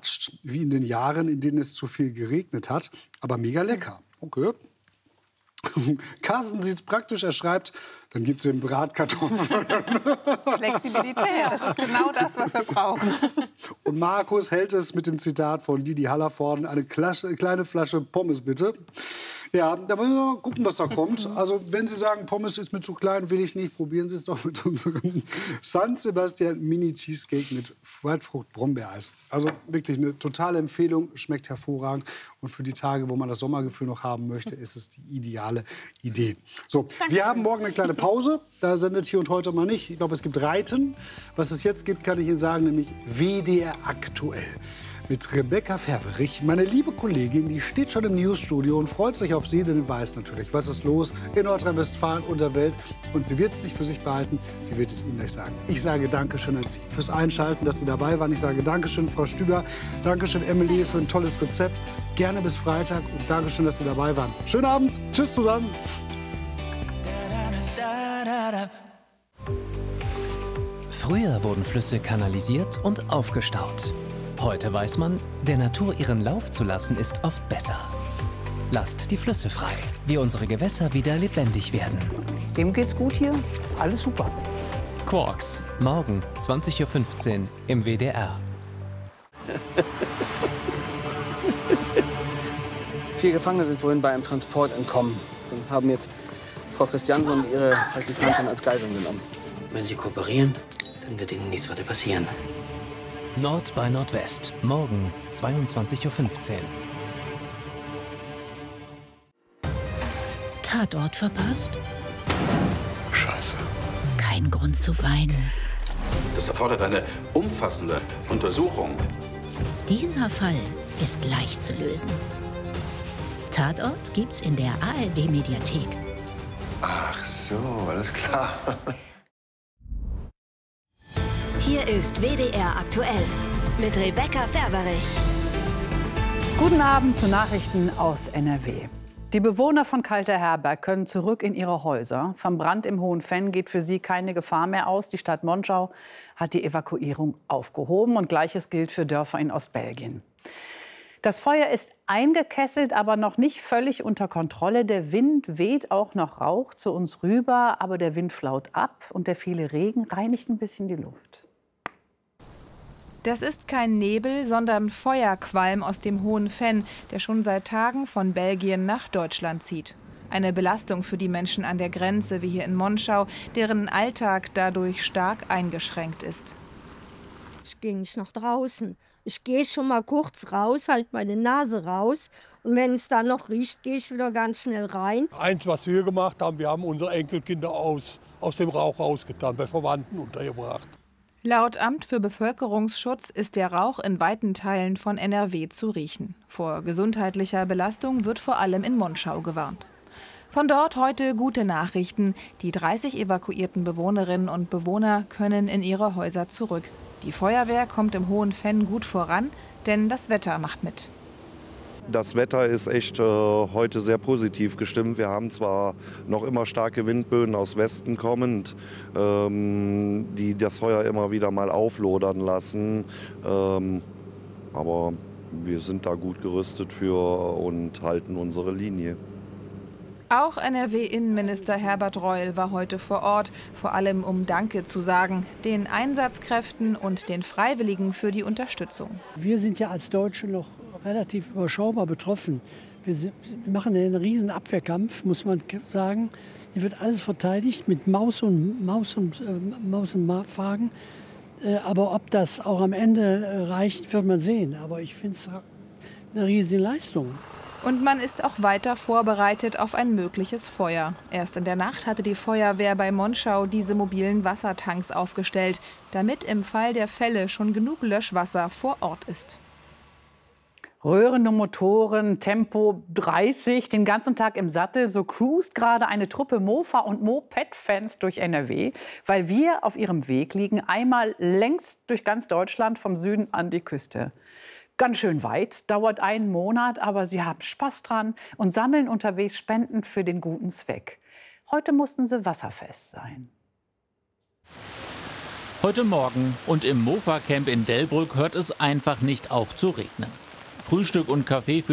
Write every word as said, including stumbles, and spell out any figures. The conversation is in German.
zermatscht, wie in den Jahren, in denen es zu viel geregnet hat. Aber mega lecker. Okay. Carsten sieht es praktisch, er schreibt, dann gibt es den Bratkartoffeln. Flexibilität, das ist genau das, was wir brauchen. Und Markus hält es mit dem Zitat von Didi Hallervorden, eine Klasche, kleine Flasche Pommes bitte. Ja, da wollen wir mal gucken, was da kommt. Also wenn Sie sagen, Pommes ist mir zu klein, will ich nicht, probieren Sie es doch mit unserem San Sebastian Mini Cheesecake mit Waldfrucht-Brombeereis. Also wirklich eine totale Empfehlung, schmeckt hervorragend. Und für die Tage, wo man das Sommergefühl noch haben möchte, ist es die ideale Idee. So, wir haben morgen eine kleine Pause. Da sendet Hier und Heute mal nicht. Ich glaube, es gibt Reiten. Was es jetzt gibt, kann ich Ihnen sagen, nämlich W D R aktuell. Mit Rebecca Ferwerich, meine liebe Kollegin, die steht schon im Newsstudio und freut sich auf Sie, denn sie weiß natürlich, was ist los in Nordrhein-Westfalen und der Welt. Und sie wird es nicht für sich behalten, sie wird es Ihnen gleich sagen. Ich sage Dankeschön an Sie fürs Einschalten, dass Sie dabei waren. Ich sage Dankeschön, Frau Stüber, Dankeschön, Emily, für ein tolles Rezept. Gerne bis Freitag und Dankeschön, dass Sie dabei waren. Schönen Abend, tschüss zusammen. Früher wurden Flüsse kanalisiert und aufgestaut. Heute weiß man, der Natur ihren Lauf zu lassen, ist oft besser. Lasst die Flüsse frei, wie unsere Gewässer wieder lebendig werden. Dem geht's gut hier, alles super. Quarks, morgen zwanzig Uhr fünfzehn im W D R. Vier Gefangene sind vorhin bei einem Transport entkommen und haben jetzt Frau Christiansen und ihre Praktikantin als Geisel genommen. Wenn Sie kooperieren, dann wird Ihnen nichts weiter passieren. Nord bei Nordwest, morgen zweiundzwanzig Uhr fünfzehn. Tatort verpasst? Scheiße. Kein Grund zu weinen. Das erfordert eine umfassende Untersuchung. Dieser Fall ist leicht zu lösen. Tatort gibt's in der A R D-Mediathek. Ach so, alles klar. Hier ist W D R aktuell mit Rebecca Ferwerich. Guten Abend zu Nachrichten aus N R W. Die Bewohner von Kalteherberg können zurück in ihre Häuser. Vom Brand im Hohenfenn geht für sie keine Gefahr mehr aus. Die Stadt Monschau hat die Evakuierung aufgehoben. Und Gleiches gilt für Dörfer in Ostbelgien. Das Feuer ist eingekesselt, aber noch nicht völlig unter Kontrolle. Der Wind weht auch noch Rauch zu uns rüber, aber der Wind flaut ab und der viele Regen reinigt ein bisschen die Luft. Das ist kein Nebel, sondern Feuerqualm aus dem Hohenfenn, der schon seit Tagen von Belgien nach Deutschland zieht. Eine Belastung für die Menschen an der Grenze, wie hier in Monschau, deren Alltag dadurch stark eingeschränkt ist. Ich gehe nicht nach draußen. Ich gehe schon mal kurz raus, halte meine Nase raus. Und wenn es dann noch riecht, gehe ich wieder ganz schnell rein. Eins, was wir gemacht haben, wir haben unsere Enkelkinder aus, aus dem Rauch rausgetan, bei Verwandten untergebracht. Laut Amt für Bevölkerungsschutz ist der Rauch in weiten Teilen von N R W zu riechen. Vor gesundheitlicher Belastung wird vor allem in Monschau gewarnt. Von dort heute gute Nachrichten. Die dreißig evakuierten Bewohnerinnen und Bewohner können in ihre Häuser zurück. Die Feuerwehr kommt im Hohenfenn gut voran, denn das Wetter macht mit. Das Wetter ist echt äh, heute sehr positiv gestimmt. Wir haben zwar noch immer starke Windböen aus Westen kommend, ähm, die das Feuer immer wieder mal auflodern lassen. Ähm, aber wir sind da gut gerüstet für und halten unsere Linie. Auch N R W-Innenminister Herbert Reul war heute vor Ort, vor allem um Danke zu sagen, den Einsatzkräften und den Freiwilligen für die Unterstützung. Wir sind ja als Deutsche noch relativ überschaubar betroffen. Wir, sind, wir machen einen riesen Abwehrkampf, muss man sagen. Hier wird alles verteidigt mit Maus und Maus und äh, Maus und Magen. Äh, aber ob das auch am Ende äh, reicht, wird man sehen. Aber ich finde es eine riesige Leistung. Und man ist auch weiter vorbereitet auf ein mögliches Feuer. Erst in der Nacht hatte die Feuerwehr bei Monschau diese mobilen Wassertanks aufgestellt, damit im Fall der Fälle schon genug Löschwasser vor Ort ist. Röhrende Motoren, Tempo dreißig, den ganzen Tag im Sattel. So cruist gerade eine Truppe Mofa- und Moped-Fans durch N R W, weil wir auf ihrem Weg liegen, einmal längs durch ganz Deutschland, vom Süden an die Küste. Ganz schön weit, dauert einen Monat, aber sie haben Spaß dran und sammeln unterwegs Spenden für den guten Zweck. Heute mussten sie wasserfest sein. Heute Morgen und im Mofa-Camp in Delbrück hört es einfach nicht auf zu regnen. Frühstück und Kaffee für